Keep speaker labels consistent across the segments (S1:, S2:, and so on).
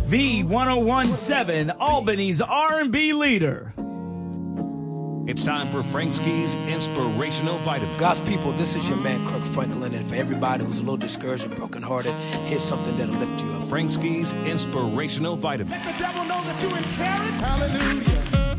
S1: V1017, Albany's R&B leader.
S2: It's time for Frank Ski's Inspirational Vitamin.
S3: God's people, this is your man, Kirk Franklin, and for everybody who's a little discouraged and brokenhearted, here's something that'll lift you up.
S2: Frank Ski's Inspirational Vitamin.
S4: Let the devil know that you encourage. Hallelujah.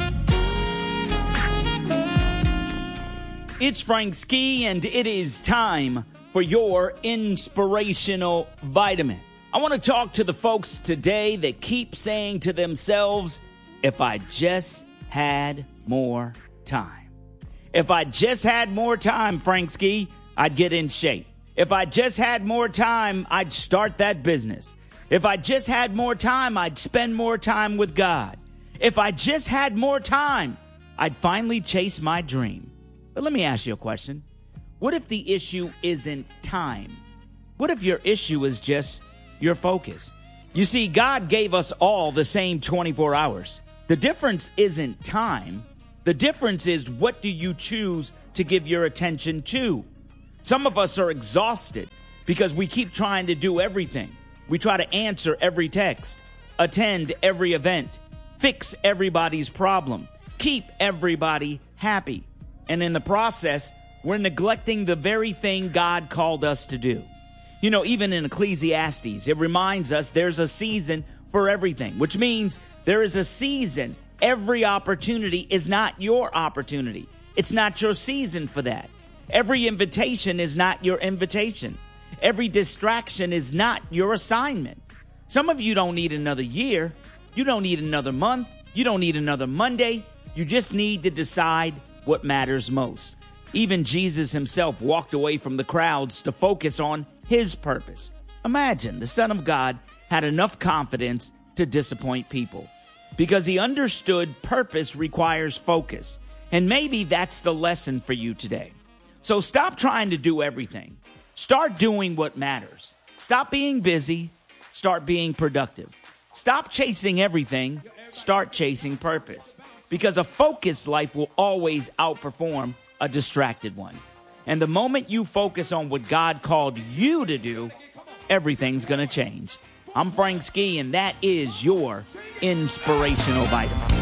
S1: It's Frank Ski, and it is time for your Inspirational Vitamin. I want to talk to the folks today that keep saying to themselves, if I just had more time. If I just had more time, Frank Ski, I'd get in shape. If I just had more time, I'd start that business. If I just had more time, I'd spend more time with God. If I just had more time, I'd finally chase my dream. But let me ask you a question. What if the issue isn't time? What if your issue is just your focus? You see, God gave us all the same 24 hours. The difference isn't time. The difference is, what do you choose to give your attention to? Some of us are exhausted because we keep trying to do everything. We try to answer every text, attend every event, fix everybody's problem, keep everybody happy. And in the process, we're neglecting the very thing God called us to do. You know, even in Ecclesiastes, it reminds us there's a season for everything, which means there is a season. Every opportunity is not your opportunity. It's not your season for that. Every invitation is not your invitation. Every distraction is not your assignment. Some of you don't need another year. You don't need another month. You don't need another Monday. You just need to decide what matters most. Even Jesus himself walked away from the crowds to focus on his purpose. Imagine the Son of God had enough confidence to disappoint people because he understood purpose requires focus. And maybe that's the lesson for you today. So stop trying to do everything. Start doing what matters. Stop being busy. Start being productive. Stop chasing everything. Start chasing purpose. Because a focused life will always outperform a distracted one. And the moment you focus on what God called you to do, everything's going to change. I'm Frank Ski, and that is your Inspirational Vitamin.